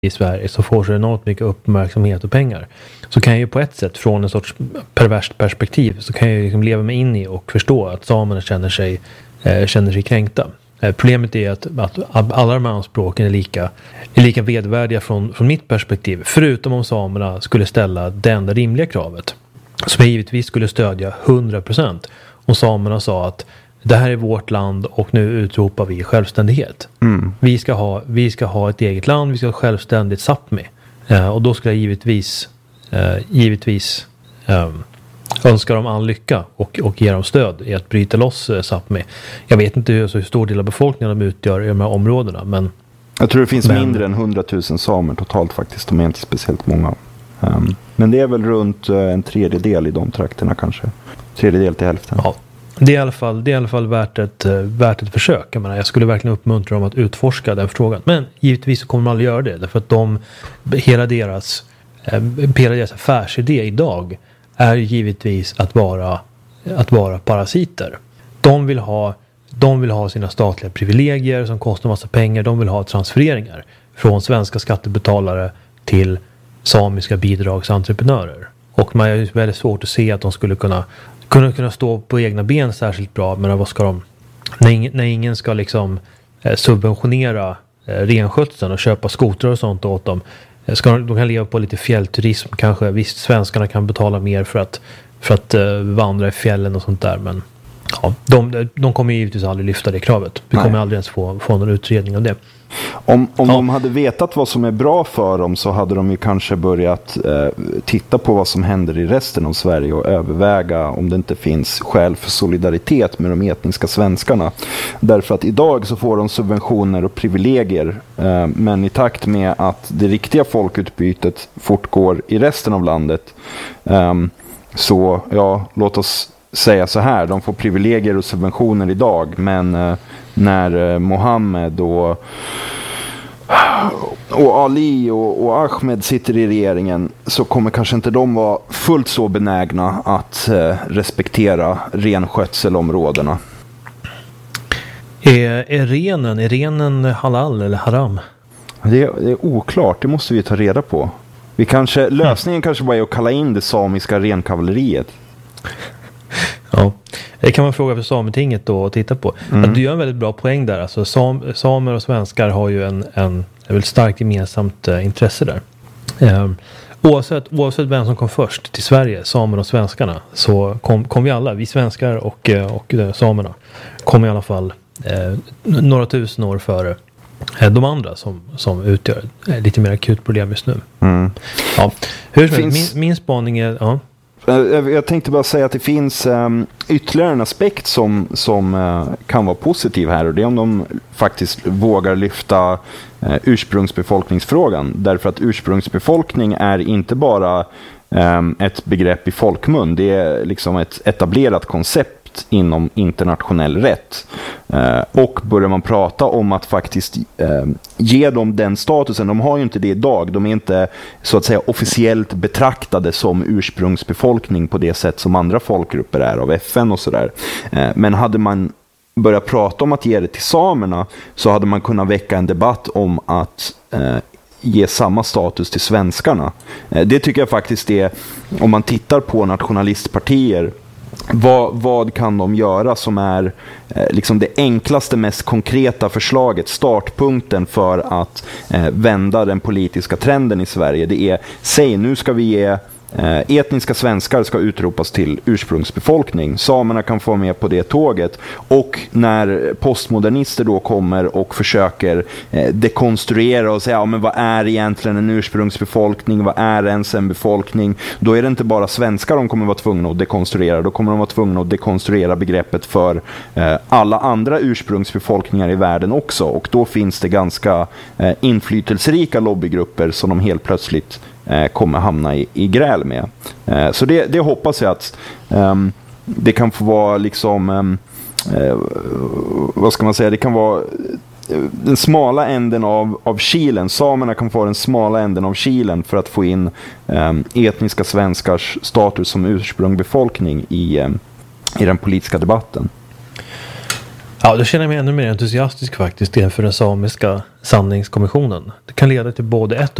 i Sverige som får så enormt mycket uppmärksamhet och pengar, så kan jag ju på ett sätt från en sorts perverst perspektiv så kan jag ju liksom leva mig in i och förstå att samerna känner sig kränkta. Problemet är att alla de här språken är lika vedvärdiga från mitt perspektiv, förutom om samerna skulle ställa det enda rimliga kravet som jag givetvis skulle stödja 100%, om samerna sa att det här är vårt land och nu utropar vi självständighet. Vi ska ha ett eget land, vi ska ha ett självständigt Sápmi. Och då skulle jag givetvis önska dem all lycka och ge dem stöd i att bryta loss Sápmi. Jag vet inte hur stor del av befolkningen de utgör i de här områdena, men jag tror det finns mindre än 100 000 samer totalt faktiskt. De är inte speciellt många. Men det är väl runt en tredjedel i de trakterna kanske. Tredjedel till hälften. Ja. Det är i alla fall värt ett försök. Jag skulle verkligen uppmuntra dem att utforska den frågan. Men givetvis så kommer de aldrig göra det. Därför att hela deras affärsidé idag är givetvis att vara parasiter. De vill ha sina statliga privilegier som kostar massa pengar. De vill ha transfereringar från svenska skattebetalare till samiska bidragsentreprenörer. Och man är väldigt svårt att se att de skulle kunna stå på egna ben särskilt bra. Men vad ska de, när ingen ska liksom subventionera renskötseln och köpa skotrar och sånt åt dem, de kan leva på lite fjällturism kanske. Visst, svenskarna kan betala mer för att vandra i fjällen och sånt där, men ja, de kommer givetvis aldrig lyfta det kravet. Vi kommer aldrig ens få någon utredning av det. Om de hade vetat vad som är bra för dem, så hade de ju kanske börjat titta på vad som händer i resten av Sverige och överväga om det inte finns skäl för solidaritet med de etniska svenskarna. Därför att idag så får de subventioner och privilegier, men i takt med att det riktiga folkutbytet fortgår i resten av landet, så ja, låt oss säga så här, de får privilegier och subventioner idag, men när Mohammed och Ali och Ahmed sitter i regeringen, så kommer kanske inte de vara fullt så benägna att respektera renskötselområdena. Är renen halal eller haram? Det är oklart, det måste vi ta reda på. Lösningen kanske bara är att kalla in det samiska renkavalleriet. Ja, det kan man fråga för Sametinget då och titta på. Att du gör en väldigt bra poäng där. Alltså samer och svenskar har ju en väldigt starkt gemensamt intresse där. Oavsett vem som kom först till Sverige, samer och svenskarna, så kom vi alla, vi svenskar och samerna, kom i alla fall några tusen år före de andra som utgör ett lite mer akut problem just nu. Ja. Hur finns... min spaning är... Ja. Jag tänkte bara säga att det finns ytterligare en aspekt som kan vara positiv här, och det är om de faktiskt vågar lyfta ursprungsbefolkningsfrågan. Därför att ursprungsbefolkning är inte bara ett begrepp i folkmun, det är liksom ett etablerat koncept inom internationell rätt. Och börjar man prata om att faktiskt ge dem den statusen, de har ju inte det idag, de är inte så att säga officiellt betraktade som ursprungsbefolkning på det sätt som andra folkgrupper är av FN och sådär. Men hade man börjat prata om att ge det till samerna, så hade man kunnat väcka en debatt om att ge samma status till svenskarna. Det tycker jag faktiskt är, om man tittar på nationalistpartier, vad kan de göra som är liksom det enklaste, mest konkreta förslaget, startpunkten för att vända den politiska trenden i Sverige. Det är, säg nu ska vi ge etniska svenskar ska utropas till ursprungsbefolkning. Samerna kan få med på det tåget, och när postmodernister då kommer och försöker dekonstruera och säga, ja, men vad är egentligen en ursprungsbefolkning, vad är ens en befolkning, då är det inte bara svenskar de kommer vara tvungna att dekonstruera, då kommer de vara tvungna att dekonstruera begreppet för alla andra ursprungsbefolkningar i världen också, och då finns det ganska inflytelserika lobbygrupper som de helt plötsligt kommer hamna i gräl med. Så det hoppas jag att det kan få vara liksom vad ska man säga, det kan vara den smala änden av kilen. Samerna kan få den smala änden av kilen för att få in etniska svenskars status som ursprungsbefolkning i den politiska debatten. Ja, då känner jag mig ännu mer entusiastisk faktiskt inför den samiska sanningskommissionen. Det kan leda till både ett